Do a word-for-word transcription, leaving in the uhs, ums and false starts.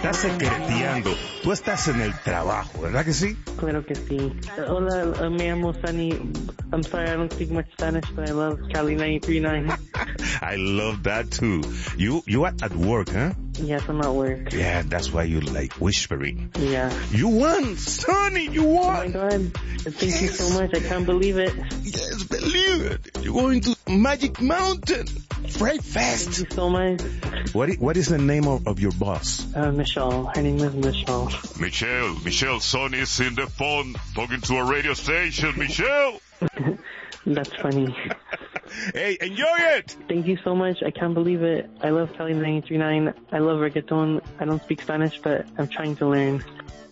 estás secreteando. Tú estás en el trabajo, ¿verdad que sí? Claro que sí. Hola, uh, me llamo Sunny. I'm sorry, I don't speak much Spanish, but I love Cali ninety-three point nine. I love that too. You you are at work, huh? Yes, I'm at work. Yeah, that's why you like whispering. Yeah. You won, Sonny, you Oh won. my God. Thank Yes. you so much. I can't believe it. Yes, believe it. You're going to Magic Mountain. Fright Thank Fest. you so much. What is, what is the name of, of your boss? Uh, Michelle. Her name is Michelle. Michelle, Michelle, Sonny is in the phone talking to a radio station. Michelle! That's funny. Hey, enjoy it. Thank you so much. I can't believe it. I love Cali ninety-three point nine. I love reggaeton. I don't speak Spanish, but I'm trying to learn.